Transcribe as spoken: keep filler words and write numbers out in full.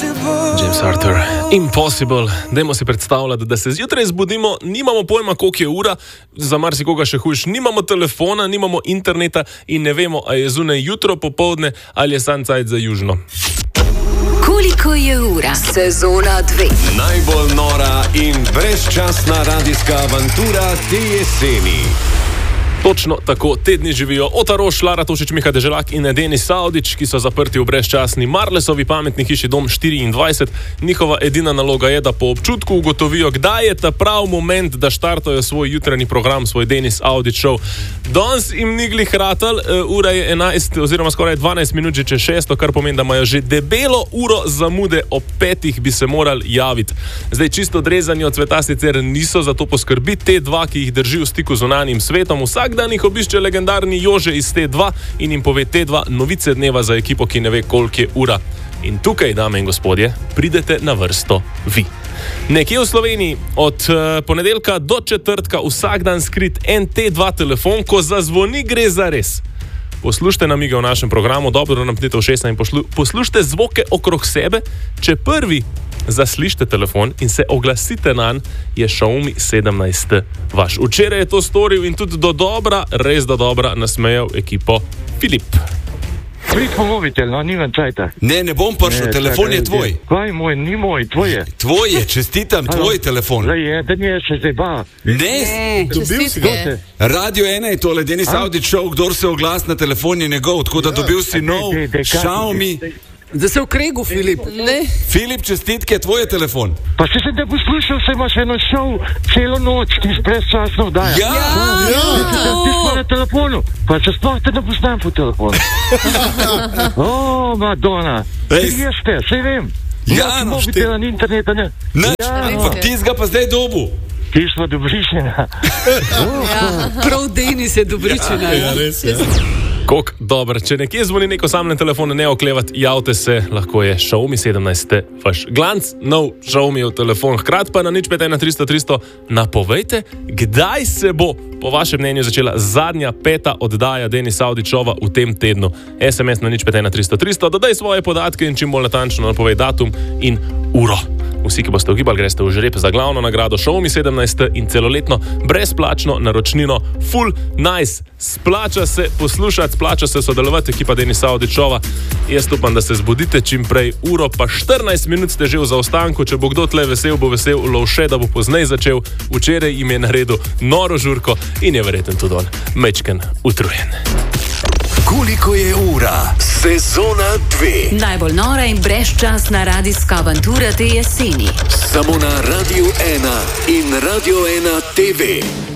James Arthur, Impossible. Dajmo si predstavljati, da se zjutraj zbudimo, nimamo pojma, koliko je ura, za marsikoga še hujš, nimamo telefona, nimamo interneta in ne vemo, a je zunaj jutro, popoldne ali je sunset za južno. Koliko je ura? Sezona dve. Najbolj nora in brezčasna radijska avantura te jeseni. Točno tako te dni živijo Ota Roš, Lara Tošič, Miha Deželak in Denis Audič, ki so zaprti v brezčasni Marlesovi pametni hiši Dom štiriindvajset. Njihova edina naloga je, da po občutku ugotovijo, kdaj je ta prav moment, da štartajo svoj jutranji program, svoj Denis Audič show. Danes jim ni glih ratal, ura je enajst oziroma skoraj dvanajst minut že čez šesto, kar pomeni, da imajo že debelo uro zamude, ob petih bi se morali javiti. Zdaj čisto odrezani od sveta sicer niso, zato poskrbi te dva, ki jih drži v stiku z zunanjim svetom. Vsak dan jih obišče legendarni Jože iz T dva in jim pove T dva novice dneva za ekipo, ki ne ve, koliko je ura. In tukaj, dame in gospodje, pridete na vrsto vi. Nekje v Sloveniji od uh, ponedeljka do četrtka vsak dan skrit en T dva telefon, ko zazvoni, gre za res. Poslušajte namige v našem programu, dobro nam pnite v šestna in poslu, poslušajte zvoke okrog sebe. Če prvi zaslišite telefon in se oglasite nanj, je Xiaomi sedemnajst vaš. Včeraj je to storil in tudi do dobra, res do dobra nasmejal ekipo Filip. Prid po mobitel, no, nimam čajta. Ne, ne bom prišel, telefon je tvoj. Kaj moj, ni moj, tvoj je. Tvoj je, čestitam, tvoj telefon. Zdaj je, da nije še zdaj ba. Ne, dobil si ga. Radio ena je tole, Denis Audič show, kdor se oglas na telefon je njegov, tako da dobil si nov Xiaomi. Da se v kregu, Filip. Ne. Filip, čestitke, tvoj je telefon. Pa se sem te poslušal, se imaš eno šov celo noč, ti brezčasno vdaja. Ja, ja. Ti smo na telefonu, pa se sploh te ne poznam po telefonu. O, Madonna, ti jeste, sej vem. Ja, no, šti. Mobitel, interneta, ne. Nač, ampak ti ga pa zdaj dobu. Ti smo dobričina. Ja, prav Denis je dobričina. Ja, res, ja. Kok, dobro, če nekje zvoni neko samljen telefon, ne oklevati, javte se, lahko je Xiaomi sedemnajst vaš glanc, nov Xiaomijev telefon. Hkrat pa na nič pet ena tristo tristo napovejte, kdaj se bo po vašem mnenju začela zadnja peta oddaja Denis Audič shova v tem tednu. S M S na nič pet ena tristo tristo, dodaj svoje podatke in čim bolj natančno napovej datum in uro. Vsi, ki boste ugibali, greste v žreb za glavno nagrado Xiaomi sedemnajst in celoletno brezplačno naročnino Full Nice. Splača se poslušati, splača se sodelovati, ekipa Denis Audič shova. Jaz upam, da se zbudite čim prej, uro pa štirinajst minut ste že v zaostanku. Če bo kdo tle vesel, bo vesel Lovše, da bo poznej začel. Včeraj jim je naredil noro žurko in je verjetno tudi on mečken utrujen. Koliko je ura? Sezona dve. Najbolj nora in brezčasna radijska avantura te jeseni. Samo na Radio ena in Radio ena T V.